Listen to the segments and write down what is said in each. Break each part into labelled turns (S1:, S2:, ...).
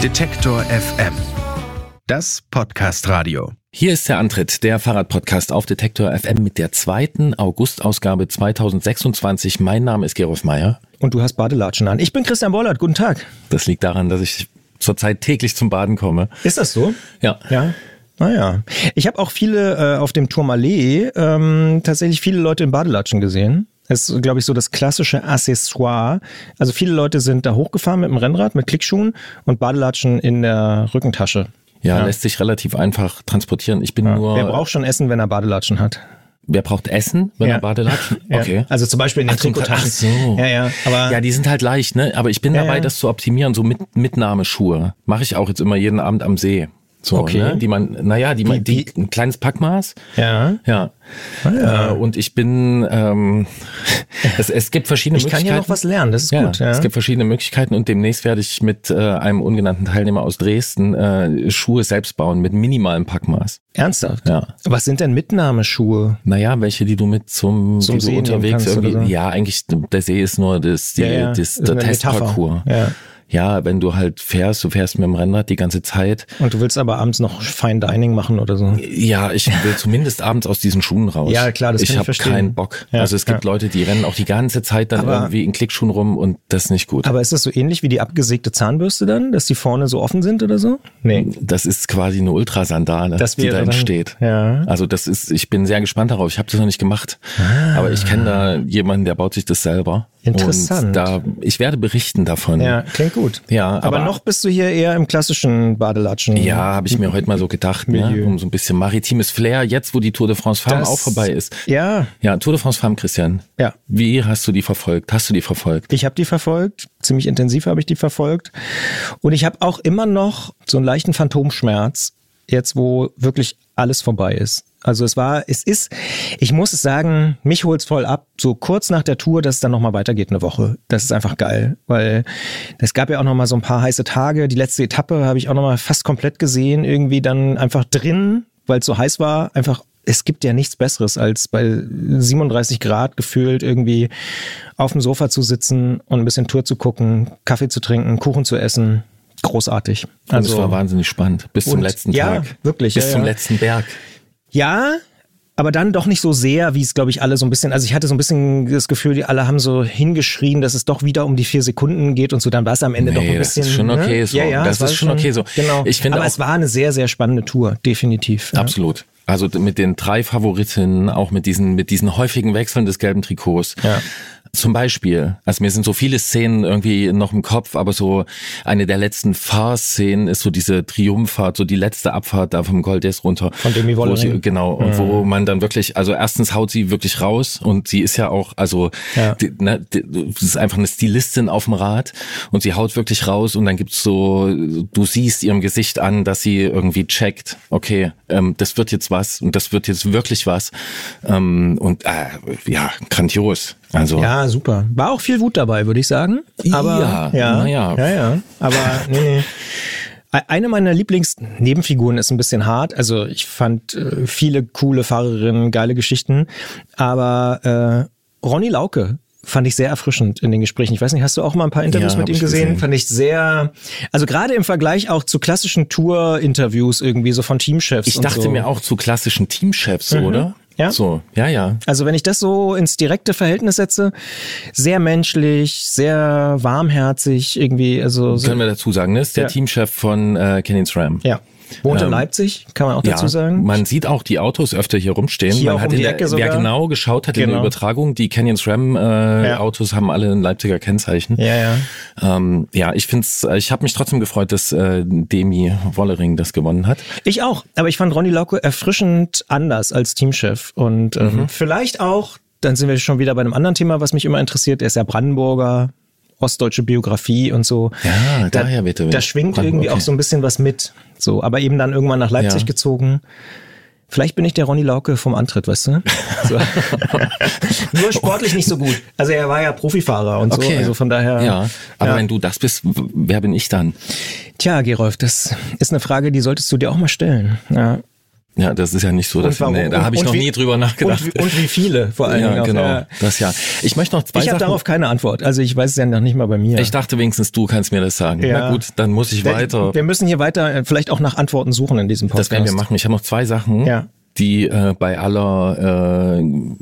S1: Detektor FM. Das Podcast-Radio.
S2: Hier ist der Antritt, der Fahrradpodcast auf Detektor FM mit der 2. August-Ausgabe 2026. Mein Name ist Gerolf Meyer.
S3: Und du hast Badelatschen an. Ich bin Christian Bollert. Guten Tag.
S2: Das liegt daran, dass ich zurzeit täglich zum Baden komme.
S3: Ist das so?
S2: Ja.
S3: Naja. Ich habe auch viele auf dem Tourmalet tatsächlich viele Leute in Badelatschen gesehen. Das ist, glaube ich, so das klassische Accessoire. Also viele Leute sind da hochgefahren mit dem Rennrad, mit Klickschuhen und Badelatschen in der Rückentasche.
S2: Ja, lässt sich relativ einfach transportieren.
S3: Wer braucht schon Essen, wenn er Badelatschen hat?
S2: Wer braucht Essen, wenn er Badelatschen? Okay.
S3: Ja. Also zum Beispiel in den Trikottaschen.
S2: Ach so.
S3: Aber
S2: die sind halt leicht, ne? Aber ich bin dabei, das zu optimieren, so Mitnahmeschuhe. Mache ich auch jetzt immer jeden Abend am See. So,
S3: okay.
S2: Ne? Die ein kleines Packmaß.
S3: Ja.
S2: Und ich bin, es gibt verschiedene Möglichkeiten.
S3: Ich kann ja noch was lernen, das ist gut. Ja.
S2: Es gibt verschiedene Möglichkeiten und demnächst werde ich mit einem ungenannten Teilnehmer aus Dresden Schuhe selbst bauen mit minimalem Packmaß.
S3: Ernsthaft?
S2: Ja.
S3: Was sind denn Mitnahmeschuhe?
S2: Naja, welche, die du mit zum
S3: See
S2: unterwegs irgendwie.
S3: So?
S2: Ja, eigentlich, der See ist nur der Testparcours.
S3: Ja.
S2: Ja, wenn du halt fährst, du fährst mit dem Rennrad die ganze Zeit.
S3: Und du willst aber abends noch Fine Dining machen oder so?
S2: Ja, ich will zumindest abends aus diesen Schuhen raus.
S3: Ja, klar, das kann ich verstehen.
S2: Ich habe keinen Bock.
S3: Ja,
S2: also es gibt Leute, die rennen auch die ganze Zeit dann irgendwie in Klickschuhen rum und das ist nicht gut.
S3: Aber ist das so ähnlich wie die abgesägte Zahnbürste dann, dass die vorne so offen sind oder so? Nee.
S2: Das ist quasi eine Ultrasandale, die da entsteht.
S3: Ja.
S2: Also ich bin sehr gespannt darauf. Ich habe das noch nicht gemacht. Aber ich kenne da jemanden, der baut sich das selber.
S3: Interessant.
S2: Und ich werde berichten davon.
S3: Ja, klingt gut.
S2: Ja,
S3: aber noch bist du hier eher im klassischen Badelatschen.
S2: Ja, habe ich mir heute mal so gedacht, ne? Um so ein bisschen maritimes Flair, jetzt wo die Tour de France Femme auch vorbei ist.
S3: Ja.
S2: Ja, Tour de France Femme, Christian.
S3: Ja.
S2: Wie hast du die verfolgt? Hast du die verfolgt?
S3: Ich habe die verfolgt, ziemlich intensiv habe ich die verfolgt. Und ich habe auch immer noch so einen leichten Phantomschmerz, jetzt wo wirklich alles vorbei ist. Also ich muss sagen, mich holt's voll ab, so kurz nach der Tour, dass es dann nochmal weitergeht eine Woche. Das ist einfach geil, weil es gab ja auch nochmal so ein paar heiße Tage. Die letzte Etappe habe ich auch nochmal fast komplett gesehen, irgendwie dann einfach drin, weil es so heiß war. Einfach, es gibt ja nichts Besseres, als bei 37 Grad gefühlt irgendwie auf dem Sofa zu sitzen und ein bisschen Tour zu gucken, Kaffee zu trinken, Kuchen zu essen. Großartig.
S2: Also es war wahnsinnig spannend, bis zum letzten Tag.
S3: Ja, wirklich.
S2: Bis zum letzten Berg.
S3: Ja, aber dann doch nicht so sehr, wie es, glaube ich, alle so ein bisschen, also ich hatte so ein bisschen das Gefühl, die alle haben so hingeschrien, dass es doch wieder um die 4 Sekunden geht und so, dann war es am Ende doch ein bisschen.
S2: Das ist schon okay so.
S3: Ja,
S2: das ist schon okay so.
S3: Genau.
S2: Ich finde
S3: aber es war eine sehr, sehr spannende Tour, definitiv. Ja.
S2: Absolut. Also mit den 3 Favoritinnen, auch mit diesen häufigen Wechseln des gelben Trikots. Ja. Zum Beispiel, also mir sind so viele Szenen irgendwie noch im Kopf, aber so eine der letzten Fahrszenen ist so diese Triumphfahrt, so die letzte Abfahrt da vom Col d'Huez runter.
S3: Von Demi Vollering.
S2: Genau, und wo man dann wirklich, also erstens haut sie wirklich raus und sie ist ja auch, also das ist einfach eine Stilistin auf dem Rad und sie haut wirklich raus und dann gibt's so, du siehst ihrem Gesicht an, dass sie irgendwie checkt, okay, das wird jetzt was und das wird jetzt wirklich was grandios. Also
S3: ja, super. War auch viel Wut dabei, würde ich sagen. Aber ja. Aber nee. Eine meiner Lieblingsnebenfiguren ist ein bisschen hart. Also ich fand viele coole Fahrerinnen, geile Geschichten. Aber Ronny Lauke fand ich sehr erfrischend in den Gesprächen. Ich weiß nicht, hast du auch mal ein paar Interviews mit ihm gesehen? Fand ich sehr, also gerade im Vergleich auch zu klassischen Tour-Interviews irgendwie, so von Teamchefs.
S2: Ich dachte mir auch zu klassischen Teamchefs, oder?
S3: Ja.
S2: So, ja.
S3: Also wenn ich das so ins direkte Verhältnis setze, sehr menschlich, sehr warmherzig irgendwie. Also
S2: können wir dazu sagen, ne? Ist der Teamchef von Canyon SRAM.
S3: Ja. Wohnt in Leipzig, kann man auch dazu sagen.
S2: Man sieht auch die Autos öfter hier rumstehen.
S3: Hier
S2: man
S3: auch
S2: hat
S3: um die Ecke sogar.
S2: Wer genau geschaut hat in der Übertragung, die Canyon SRAM Autos haben alle ein Leipziger Kennzeichen.
S3: Ja.
S2: Ich habe mich trotzdem gefreut, dass Demi Vollering das gewonnen hat.
S3: Ich auch, aber ich fand Ronny Lauke erfrischend anders als Teamchef und vielleicht auch, dann sind wir schon wieder bei einem anderen Thema, was mich immer interessiert. Er ist ja Brandenburger, ostdeutsche Biografie und so.
S2: Ja, daher bitte.
S3: Da schwingt irgendwie auch so ein bisschen was mit. So, aber eben dann irgendwann nach Leipzig gezogen. Vielleicht bin ich der Ronny Lauke vom Antritt, weißt du? So. Nur sportlich nicht so gut. Also er war ja Profifahrer und so, also von daher.
S2: Ja, aber wenn du das bist, wer bin ich dann?
S3: Tja, Gerolf, das ist eine Frage, die solltest du dir auch mal stellen. Ja.
S2: Ja, das ist ja nicht so, dass da habe ich noch nie drüber nachgedacht.
S3: Und wie viele vor allem.
S2: Ja, genau. Das ja. Ich möchte noch zwei Sachen.
S3: Ich habe darauf keine Antwort. Also ich weiß es ja noch nicht mal bei mir.
S2: Ich dachte wenigstens, du kannst mir das sagen. Ja. Na gut, dann muss ich weiter.
S3: Wir müssen hier weiter vielleicht auch nach Antworten suchen in diesem Podcast.
S2: Das werden wir machen. Ich habe noch zwei Sachen.
S3: Ja.
S2: Die bei aller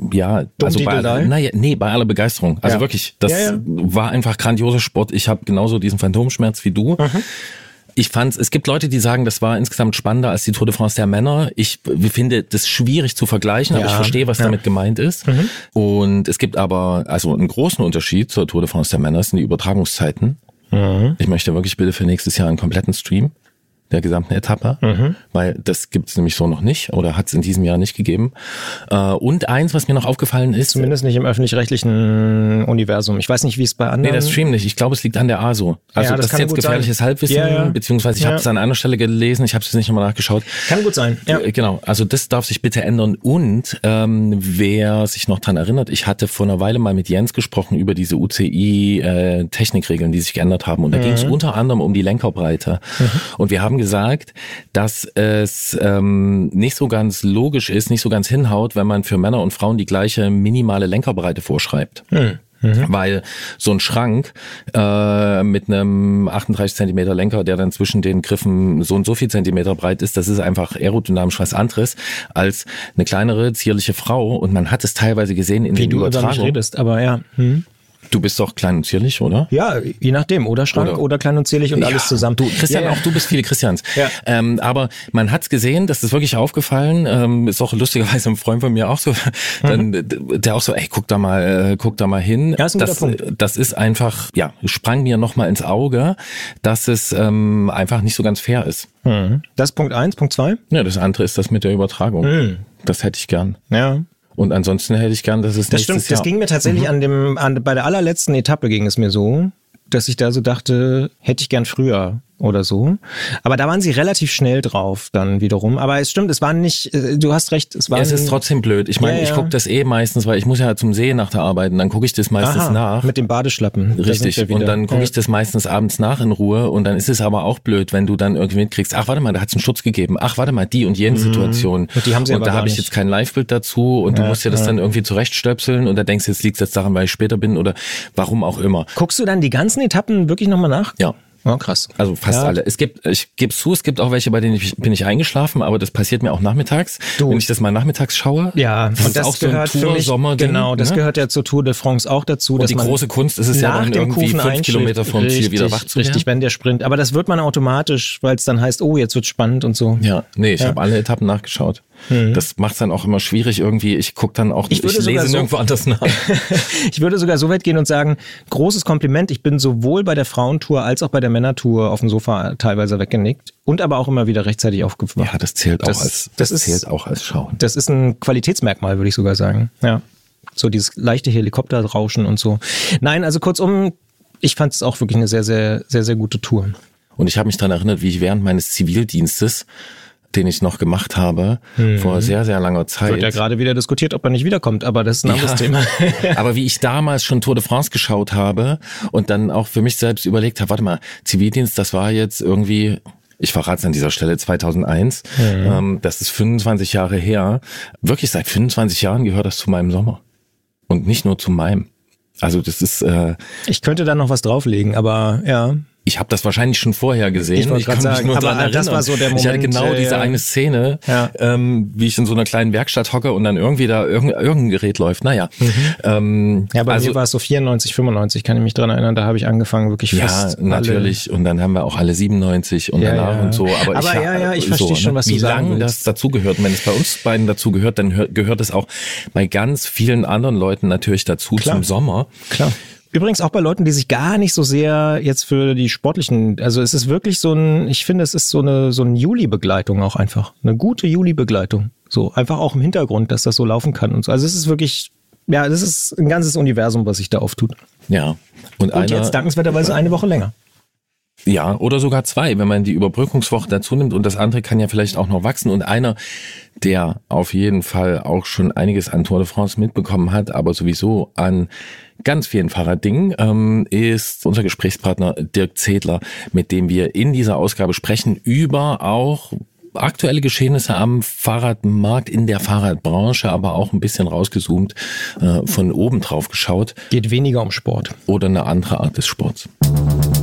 S2: bei aller Begeisterung. Also wirklich, das war einfach grandioser Sport. Ich habe genauso diesen Phantomschmerz wie du. Mhm. Ich fand, es gibt Leute, die sagen, das war insgesamt spannender als die Tour de France der Männer. Ich finde das schwierig zu vergleichen, aber ich verstehe, was damit gemeint ist. Mhm. Und es gibt aber also einen großen Unterschied zur Tour de France der Männer, sind die Übertragungszeiten. Mhm. Ich möchte wirklich bitte für nächstes Jahr einen kompletten Stream der gesamten Etappe, weil das gibt es nämlich so noch nicht oder hat es in diesem Jahr nicht gegeben. Und eins, was mir noch aufgefallen ist...
S3: Zumindest nicht im öffentlich-rechtlichen Universum. Ich weiß nicht, wie es bei anderen...
S2: Nee, das Stream nicht. Ich glaube, es liegt an der ASO. Also das ist jetzt gefährliches Halbwissen, beziehungsweise ich habe es an einer Stelle gelesen, ich habe es nicht nochmal nachgeschaut.
S3: Kann gut sein. Ja.
S2: Genau, also das darf sich bitte ändern. Und wer sich noch dran erinnert, ich hatte vor einer Weile mal mit Jens gesprochen über diese UCI-Technikregeln, die sich geändert haben. Und da ging es unter anderem um die Lenkerbreite. Und wir haben gesagt, dass es nicht so ganz logisch ist, nicht so ganz hinhaut, wenn man für Männer und Frauen die gleiche minimale Lenkerbreite vorschreibt. Weil so ein Schrank mit einem 38 Zentimeter Lenker, der dann zwischen den Griffen so und so viel Zentimeter breit ist, das ist einfach aerodynamisch was anderes als eine kleinere, zierliche Frau. Und man hat es teilweise gesehen in den Übertragungen.
S3: Wie du über mich redest, aber ja.
S2: Du bist doch klein und zierlich, oder?
S3: Ja, je nachdem. Oder Schrank oder klein und zierlich und alles zusammen.
S2: Du, Christian, auch du bist viele Christians. Ja. Aber man hat's gesehen, das ist wirklich aufgefallen. Ist auch lustigerweise ein Freund von mir auch so, der auch so, ey, guck da mal hin.
S3: Ja, ist ein guter Punkt.
S2: Das ist einfach, sprang mir nochmal ins Auge, dass es einfach nicht so ganz fair ist.
S3: Das ist Punkt 1. Punkt 2?
S2: Ja, das andere ist das mit der Übertragung. Das hätte ich gern.
S3: Ja.
S2: Und ansonsten hätte ich gern, dass es
S3: das stimmt, das ging mir tatsächlich bei der allerletzten Etappe ging es mir so, dass ich da so dachte, hätte ich gern früher oder so. Aber da waren sie relativ schnell drauf dann wiederum. Aber es stimmt, es war nicht, du hast recht, es
S2: ist trotzdem blöd. Ich meine, ich gucke das meistens, weil ich muss ja zum See nach der Arbeit und dann gucke ich das meistens nach.
S3: Mit dem Badeschlappen.
S2: Richtig. Und dann gucke ich das meistens abends nach in Ruhe und dann ist es aber auch blöd, wenn du dann irgendwie mitkriegst, ach warte mal, da hat es einen Schutz gegeben. Ach warte mal, die und jene Situation.
S3: Und die haben sie aber
S2: da habe ich jetzt kein Live-Bild dazu und du musst dir das dann irgendwie zurechtstöpseln und da denkst du, jetzt liegt es jetzt daran, weil ich später bin oder warum auch immer.
S3: Guckst du dann die ganzen Etappen wirklich nochmal nach?
S2: Ja.
S3: Oh, krass.
S2: Also fast alle. Ich gebe zu, es gibt auch welche, bei denen bin ich eingeschlafen, aber das passiert mir auch nachmittags, wenn ich das mal nachmittags schaue.
S3: Ja,
S2: das ist auch
S3: gehört
S2: so ein Tour-Sommer-Ding.
S3: Genau, das gehört ja zur Tour de France auch dazu.
S2: Und die große Kunst ist es ja dann irgendwie 5 Kilometer vom Ziel wieder wach zu werden.
S3: Richtig, wenn der Sprint. Aber das wird man automatisch, weil es dann heißt, oh, jetzt wird's spannend und so.
S2: Ja, nee, ich habe alle Etappen nachgeschaut. Das macht es dann auch immer schwierig irgendwie. Ich gucke dann auch, ich lese nirgendwo anders nach.
S3: Ich würde sogar so weit gehen und sagen, großes Kompliment. Ich bin sowohl bei der Frauentour als auch bei der Männertour auf dem Sofa teilweise weggenickt und aber auch immer wieder rechtzeitig aufgewacht.
S2: Ja, das zählt auch als Schauen.
S3: Das ist ein Qualitätsmerkmal, würde ich sogar sagen. Ja, so dieses leichte Helikopterrauschen und so. Nein, also kurzum, ich fand es auch wirklich eine sehr, sehr, sehr, sehr gute Tour.
S2: Und ich habe mich daran erinnert, wie ich während meines Zivildienstes, den ich noch gemacht habe, vor sehr, sehr langer Zeit.
S3: Wird ja gerade wieder diskutiert, ob er nicht wiederkommt, aber das ist ein anderes Thema.
S2: Aber wie ich damals schon Tour de France geschaut habe und dann auch für mich selbst überlegt habe, warte mal, Zivildienst, das war jetzt irgendwie, ich verrate es an dieser Stelle, 2001, das ist 25 Jahre her. Wirklich seit 25 Jahren gehört das zu meinem Sommer. Und nicht nur zu meinem. Also das ist...
S3: ich könnte da noch was drauflegen, aber ja...
S2: Ich habe das wahrscheinlich schon vorher gesehen.
S3: Ich wollte gerade sagen,
S2: nur
S3: aber das war so der Moment.
S2: Ich hatte genau diese eine Szene, wie ich in so einer kleinen Werkstatt hocke und dann irgendwie da irgendein Gerät läuft. Naja.
S3: Bei mir war es so 94, 95, kann ich mich dran erinnern. Da habe ich angefangen, wirklich fast
S2: Ja, natürlich. Und dann haben wir auch alle 97 und danach und so. Aber
S3: ich verstehe schon, was du sagen willst.
S2: Wie lange das dazugehört. Und wenn es bei uns beiden dazugehört, dann gehört es auch bei ganz vielen anderen Leuten natürlich dazu zum Sommer.
S3: Klar. Übrigens auch bei Leuten, die sich gar nicht so sehr jetzt für die sportlichen, also es ist wirklich ich finde, es ist so eine Juli-Begleitung auch einfach. Eine gute Juli-Begleitung. So, einfach auch im Hintergrund, dass das so laufen kann und so. Also es ist wirklich, das ist ein ganzes Universum, was sich da auftut.
S2: Ja. Und
S3: jetzt dankenswerterweise eine Woche länger.
S2: Ja, oder sogar 2, wenn man die Überbrückungswoche dazu nimmt und das andere kann ja vielleicht auch noch wachsen. Und einer, der auf jeden Fall auch schon einiges an Tour de France mitbekommen hat, aber sowieso an ganz vielen Fahrraddingen, ist unser Gesprächspartner Dirk Zedler, mit dem wir in dieser Ausgabe sprechen über auch aktuelle Geschehnisse am Fahrradmarkt, in der Fahrradbranche, aber auch ein bisschen rausgezoomt, von oben drauf geschaut.
S3: Geht weniger um Sport.
S2: Oder eine andere Art des Sports.